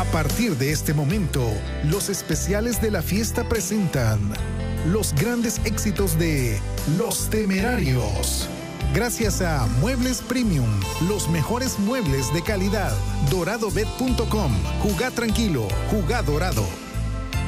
A partir de este momento, los especiales de la fiesta presentan los grandes éxitos de Los Temerarios. Gracias a Muebles Premium, los mejores muebles de calidad. DoradoBet.com. Jugá tranquilo, jugá dorado.